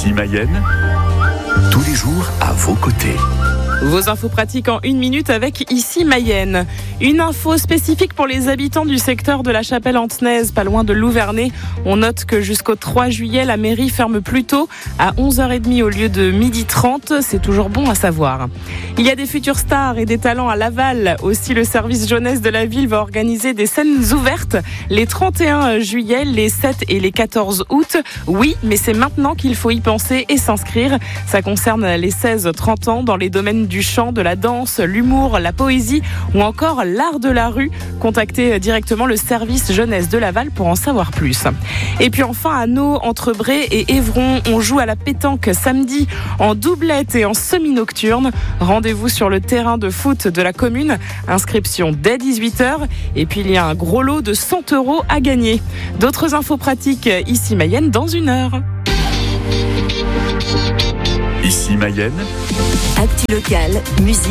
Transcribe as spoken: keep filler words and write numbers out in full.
Ici Mayenne, tous les jours à vos côtés. Vos infos pratiques en une minute avec Ici Mayenne. Une info spécifique pour les habitants du secteur de la Chapelle-Antenaise, pas loin de Louvernay. On note que jusqu'au trois juillet, la mairie ferme plus tôt à onze heures trente au lieu de midi trente. C'est toujours bon à savoir. Il y a des futures stars et des talents à Laval. Aussi, le service jeunesse de la ville va organiser des scènes ouvertes les trente et un juillet, les sept et les quatorze août. Oui, mais c'est maintenant qu'il faut y penser et s'inscrire. Ça concerne les seize trente ans dans les domaines du chant, de la danse, l'humour, la poésie ou encore l'art de la rue. Contactez directement le service jeunesse de Laval pour en savoir plus. Et puis enfin, à Naux, entre Bray et Évron, on joue à la pétanque samedi en doublette et en semi-nocturne. Rendez-vous sur le terrain de foot de la commune. Inscription dès dix-huit heures. Et puis il y a un gros lot de cent euros à gagner. D'autres infos pratiques ici Mayenne dans une heure. Ici Mayenne. Actu local, musique.